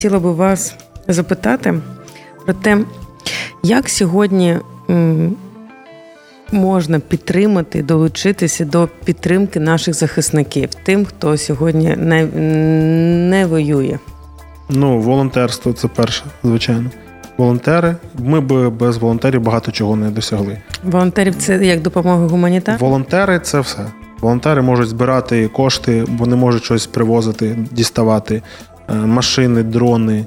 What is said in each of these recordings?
хотіла би вас запитати про те, як сьогодні можна підтримати, долучитися до підтримки наших захисників, тим, хто сьогодні не воює? Волонтерство – це перше, звичайно. Волонтери. Ми б без волонтерів багато чого не досягли. Волонтерів – це як допомога гуманітарна? Волонтери – це все. Волонтери можуть збирати кошти, вони можуть щось привозити, діставати. Машини, дрони,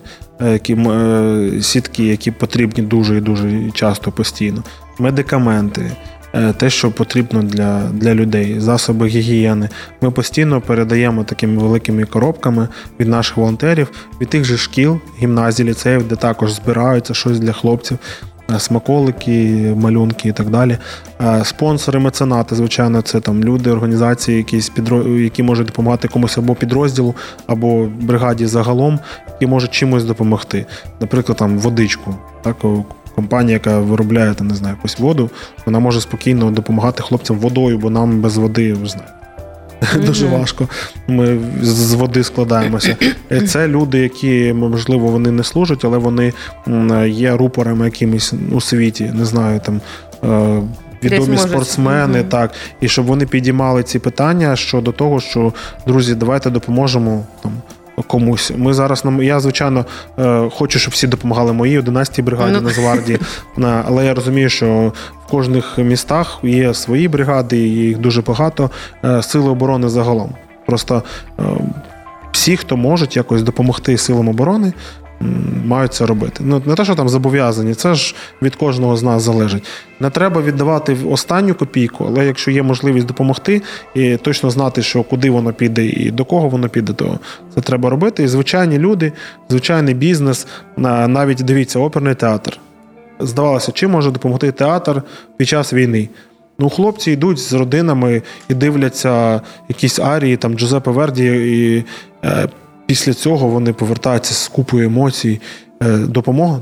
сітки, які потрібні дуже і дуже часто, постійно. Медикаменти, те, що потрібно для людей, засоби гігієни. Ми постійно передаємо такими великими коробками від наших волонтерів, від тих же шкіл, гімназій, ліцеїв, де також збираються щось для хлопців, смаколики, малюнки і так далі. Спонсори, меценати, звичайно, це там люди, організації, які можуть допомагати комусь або підрозділу, або бригаді загалом, які можуть чимось допомогти. Наприклад, там водичку. Так, компанія, яка виробляє, не знаю, якусь воду, вона може спокійно допомагати хлопцям водою, бо нам без води, ви знаєте, дуже важко. Ми з води складаємося. Це люди, які, можливо, вони не служать, але вони є рупорами якимись у світі, не знаю, там відомі спортсмени, так, і щоб вони підіймали ці питання щодо того, що, друзі, давайте допоможемо там комусь. Ми зараз, я, звичайно, хочу, щоб всі допомагали моїй 11-й бригаді Нацгвардії, але я розумію, що в кожних містах є свої бригади, і їх дуже багато, сили оборони загалом. Просто всі, хто можуть якось допомогти силам оборони, мають це робити. Не те, що там зобов'язані, це ж від кожного з нас залежить. Не треба віддавати останню копійку, але якщо є можливість допомогти і точно знати, що куди воно піде і до кого воно піде, то це треба робити. І звичайні люди, звичайний бізнес, навіть, дивіться, оперний театр. Здавалося, чим може допомогти театр під час війни? Хлопці йдуть з родинами і дивляться якісь арії, там Джузеппе Верді, і після цього вони повертаються з купою емоцій. Допомога.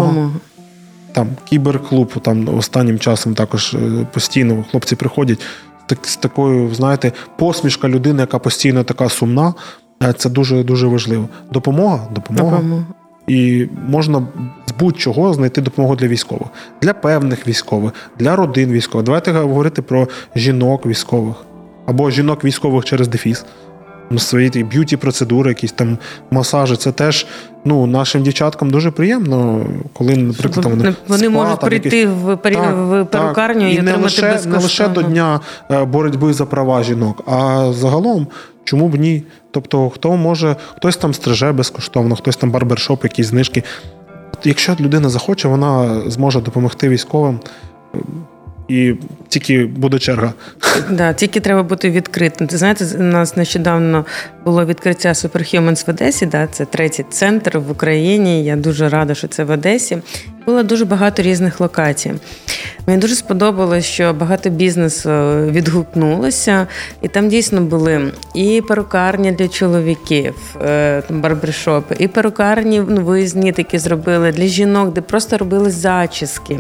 Там кіберклуб, там останнім часом також постійно хлопці приходять з такою, знаєте, посмішка людини, яка постійно така сумна. Це дуже-дуже важливо. Допомога. І можна з будь-чого знайти допомогу для військових. Для певних військових, для родин військових. Давайте говорити про жінок військових. Або жінок військових через дефіс. Свої б'юті-процедури, якісь там масажі. Це теж нашим дівчаткам дуже приємно, коли, наприклад, вони можуть прийти в перукарню і отримати безкоштовно. Не лише до Дня боротьби за права жінок, а загалом, чому б ні? Тобто, хтось там стриже безкоштовно, хтось там барбершоп, якісь знижки. Якщо людина захоче, вона зможе допомогти військовим. І тільки буде черга. Да, тільки треба бути відкритим. Ти знаєте, у нас нещодавно було відкриття Superhumans в Одесі, це третій центр в Україні. Я дуже рада, що це в Одесі. Було дуже багато різних локацій. Мені дуже сподобалось, що багато бізнесу відгукнулося, і там дійсно були і перукарні для чоловіків, барбершопи, і перукарні виїзні такі зробили для жінок, де просто робили зачіски.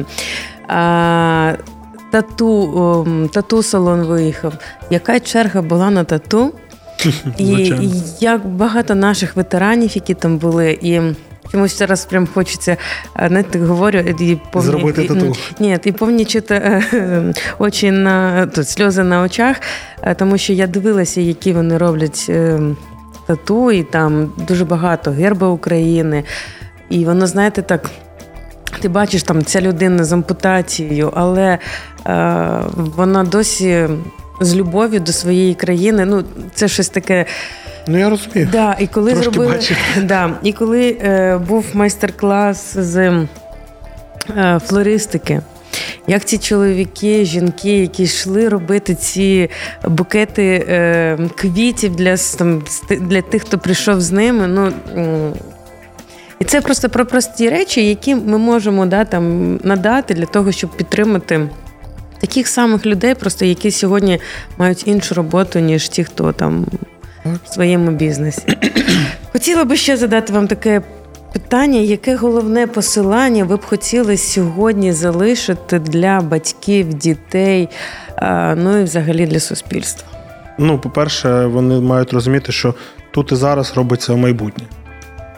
Тату-салон виїхав. Яка черга була на тату. І як багато наших ветеранів, які там були. І чомусь зараз прям хочеться, знаєте, говорю, зробити тату. Ні, і повнічити сльози на очах, тому що я дивилася, які вони роблять тату, і там дуже багато герба України. І воно, знаєте, так, ти бачиш, там ця людина з ампутацією, але вона досі з любов'ю до своєї країни. Це щось таке. Я розумію. Да, і коли і коли був майстер-клас з флористики, як ці чоловіки, жінки, які йшли робити ці букети квітів для тих, хто прийшов з ними, і це просто про прості речі, які ми можемо надати для того, щоб підтримати таких самих людей, просто які сьогодні мають іншу роботу, ніж ті, хто там в своєму бізнесі. Хотіла би ще задати вам таке питання, яке головне посилання ви б хотіли сьогодні залишити для батьків, дітей, і взагалі для суспільства? По-перше, вони мають розуміти, що тут і зараз робиться майбутнє.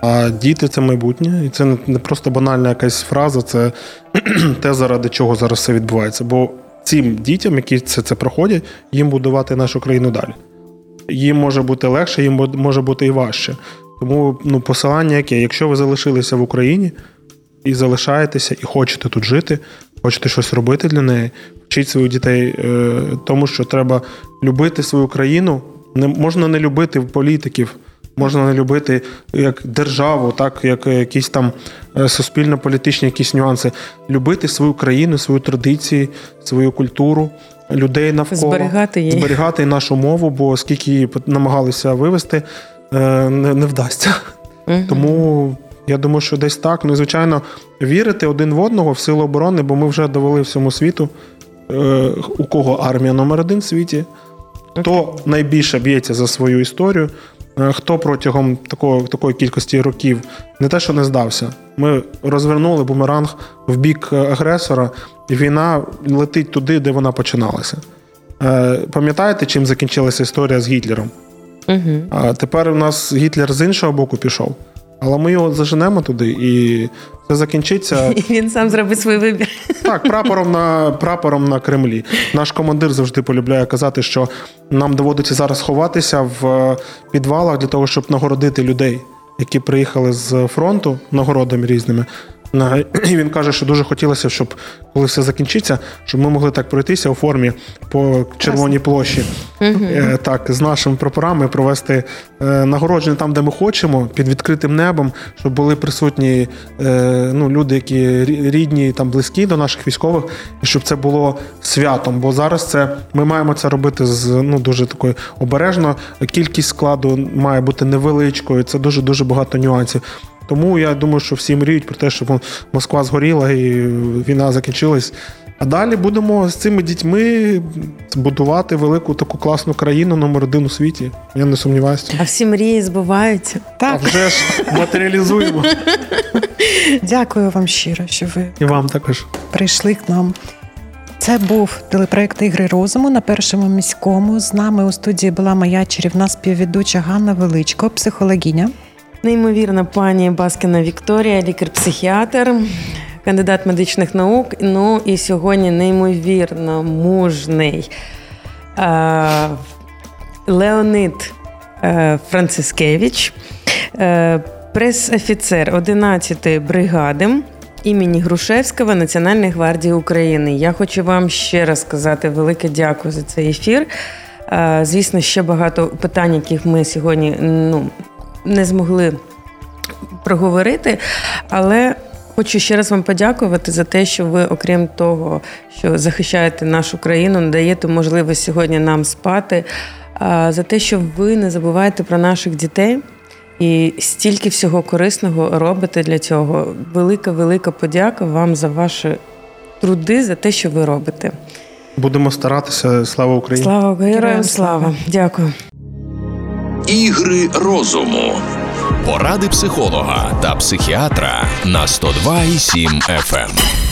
А діти – це майбутнє. І це не просто банальна якась фраза, це те, заради чого зараз все відбувається. Бо цим дітям, які це проходять, їм будувати нашу країну далі. Їм може бути легше, їм може бути і важче. Тому посилання яке? Якщо ви залишилися в Україні і залишаєтеся, і хочете тут жити, хочете щось робити для неї, вчіть своїх дітей тому, що треба любити свою країну. Можна не любити політиків, можна не любити як державу, так, як якісь там суспільно-політичні якісь нюанси. Любити свою країну, свої традиції, свою культуру, людей навколо. Зберігати і нашу мову, бо скільки її намагалися вивести, не вдасться. Тому я думаю, що десь так. Ну і, звичайно, вірити один в одного в силу оборони, бо ми вже довели всьому світу, у кого армія номер 1 в світі, хто найбільше б'ється за свою історію, хто протягом такої кількості років не те, що не здався. Ми розвернули бумеранг в бік агресора, і війна летить туди, де вона починалася. Пам'ятаєте, чим закінчилася історія з Гітлером? А тепер у нас Гітлер з іншого боку пішов, але ми його туди, і це закінчиться... І він сам зробить свій вибір. Так, прапором на Кремлі. Наш командир завжди полюбляє казати, що нам доводиться зараз ховатися в підвалах для того, щоб нагородити людей, які приїхали з фронту нагородами різними. І він каже, що дуже хотілося, щоб, коли все закінчиться, щоб ми могли так пройтися у формі по Червоній площі, так, з нашими прапорами, провести нагородження там, де ми хочемо, під відкритим небом, щоб були присутні люди, які рідні, там, близькі до наших військових, і щоб це було святом. Бо зараз ми маємо це робити дуже такою обережно. Кількість складу має бути невеличкою, це дуже-дуже багато нюансів. Тому я думаю, що всі мріють про те, щоб Москва згоріла і війна закінчилась. А далі будемо з цими дітьми будувати велику таку класну країну номер 1 у світі. Я не сумніваюся. А всі мрії збуваються. Так. А вже ж матеріалізуємо. Дякую вам щиро, що ви і вам також прийшли к нам. Це був телепроект «Ігри розуму» на Першому міському. З нами у студії була моя чарівна співведуча Ганна Величко, психологиня. Неймовірна пані Баскіна Вікторія, лікар-психіатр, кандидат медичних наук. Ну і сьогодні неймовірно мужний Леонид Францискевич, прес-офіцер 11-ї бригади імені Грушевського Національної гвардії України. Я хочу вам ще раз сказати велике дякую за цей ефір. Звісно, ще багато питань, яких ми сьогодні не змогли проговорити, але хочу ще раз вам подякувати за те, що ви, окрім того, що захищаєте нашу країну, даєте можливість сьогодні нам спати, за те, що ви не забуваєте про наших дітей і стільки всього корисного робите для цього. Велика подяка вам за ваші труди, за те, що ви робите. Будемо старатися. Слава Україні! Слава героям, слава! Дякую! Ігри розуму. Поради психолога та психіатра на 102,7 FM.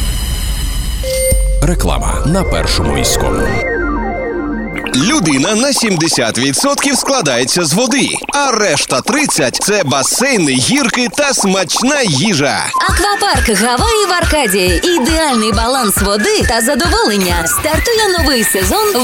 Реклама на Першому міському. Людина на 70% складається з води, а решта 30% – це басейни, гірки та смачна їжа. Аквапарк Гаваї в Аркадії. Ідеальний баланс води та задоволення. Стартує новий сезон